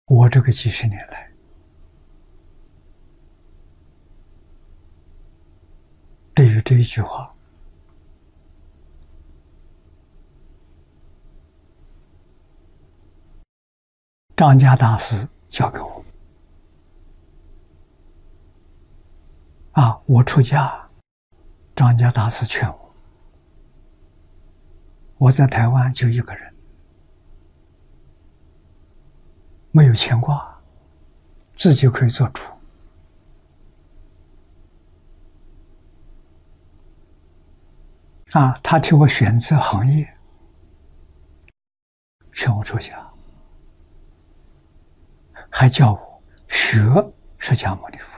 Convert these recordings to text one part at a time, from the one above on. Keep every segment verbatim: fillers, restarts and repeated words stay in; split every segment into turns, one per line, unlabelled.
我这个几十年来，对于这一句话，张家大师教给我。啊，我出家，张家大师劝我，我在台湾就一个人，没有牵挂，自己可以做主。啊，他替我选择行业，劝我出家，还叫我学释迦牟尼佛。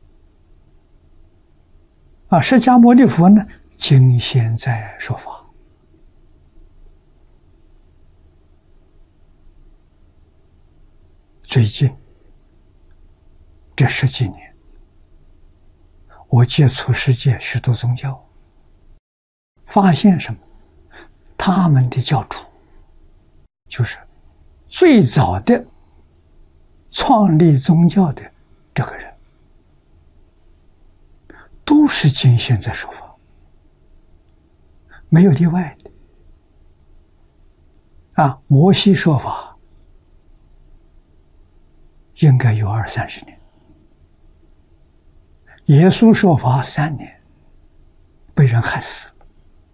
啊，释迦牟尼佛呢，今现在说法。最近这十几年，我接触世界许多宗教，发现什么？他们的教主，就是最早的创立宗教的这个人，都是今现在说法，没有例外的。啊，摩西说法应该有二三十年，耶稣说法三年，被人害死了。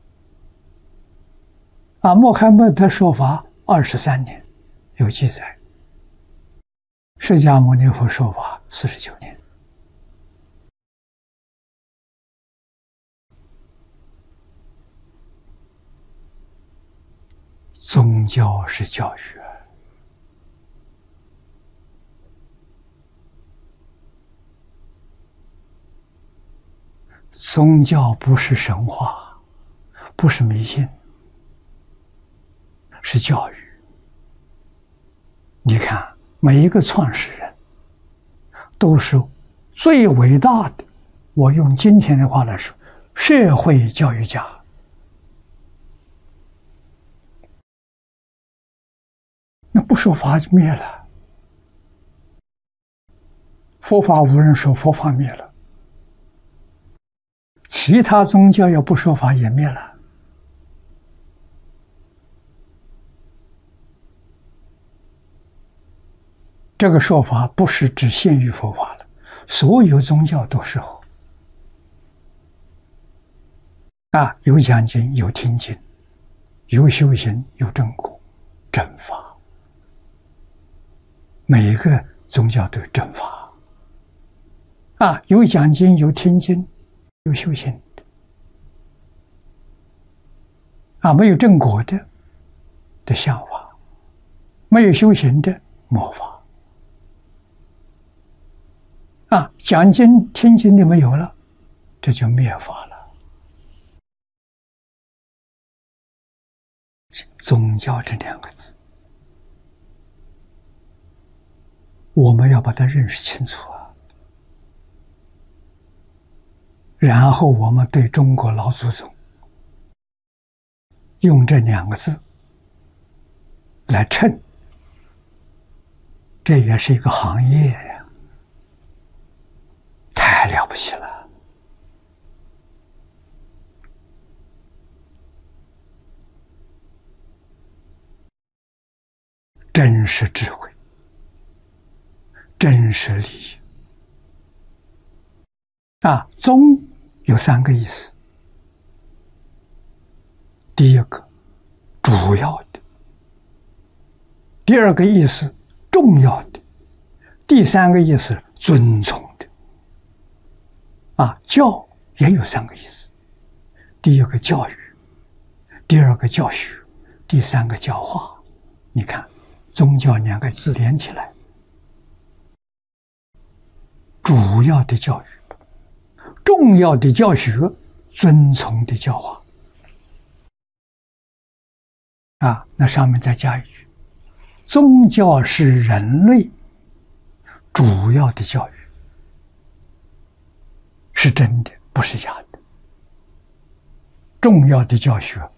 啊，穆罕默德说法二十三年，有记载。释迦牟尼佛说法四十九年。宗教是教育，宗教不是神话，不是迷信，是教育。你看，每一个创始人都是最伟大的，我用今天的话来说，社会教育家。那不说法就灭了，佛法无人说，佛法灭了，其他宗教要不说法也灭了。这个说法不是只限于佛法了，所有宗教都适合。啊，有讲经，有听经，有修行，有正果，正法。每一个宗教都有正法。啊，有讲经，有听经，有修行。啊，没有正果的的相法，没有修行的魔法。啊，讲经听经的没有了，这就灭法了。宗教这两个字，我们要把它认识清楚啊，然后我们对中国老祖宗用这两个字来称，这也是一个行业呀，太了不起了。真实智慧，真实利益。啊，宗有三个意思。第一个，主要的；第二个意思，重要的；第三个意思，尊崇的。啊，教也有三个意思：第一个教育，第二个教学，第三个教化。你看，宗教两个字连起来，主要的教育，重要的教学，尊崇的教化。啊，那上面再加一句：宗教是人类主要的教育，是真的，不是假的。重要的教学，